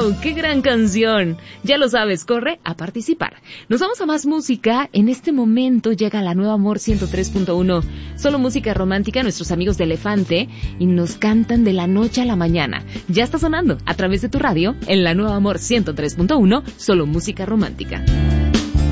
¡Qué gran canción! Ya lo sabes, corre a participar. Nos vamos a más música. En este momento llega la nueva Amor 103.1. Solo música romántica, nuestros amigos de Elefante, y nos cantan de la noche a la mañana. Ya está sonando a través de tu radio en la nueva Amor 103.1, solo música romántica.